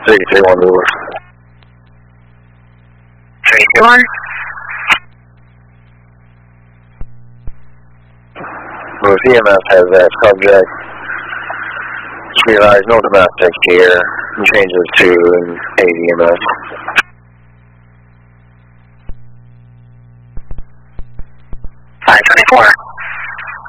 331 over. 321. Bruce, EMS has that subject. Just realize no domestics here. And changes to an 8 EMS. 524.